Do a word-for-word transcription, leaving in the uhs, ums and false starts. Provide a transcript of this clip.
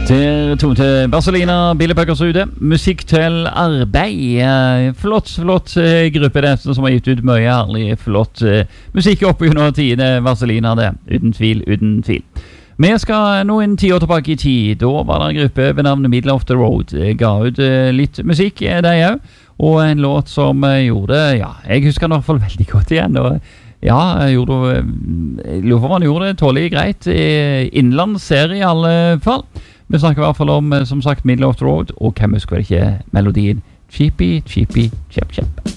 Der to til Vazelina, Billy Puckers ute. Musikk til arbeid. Flott, flott gruppe det, som har gitt ut mye herlig, flott musikk oppe under tidene. Vazelina det, uten tvil, uten tvil. Vi skal nå en ti år tilbake i tid. Da var det en gruppe ved navnet Middle of the Road. Ga ut litt musikk, det jeg også. Og en låt som gjorde, ja, jeg husker den i hvert fall veldig godt igjen. Og ja, jeg gjorde, jeg lurer på om han gjorde det tålig greit. Innlandsserie i alle fall. Vi snakker i hvert fall om, som sagt, Middle of the Road, og hvem husker ikke melodien? Cheapy, cheapy, chep, chep.